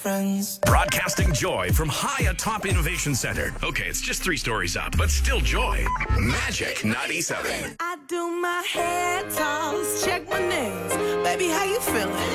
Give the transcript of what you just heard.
friends. Broadcasting joy from high atop Innovation Center. Okay, it's just 3 stories up, but still joy. Magic 97. I do my hair toss, check my nails. Baby, how you feeling?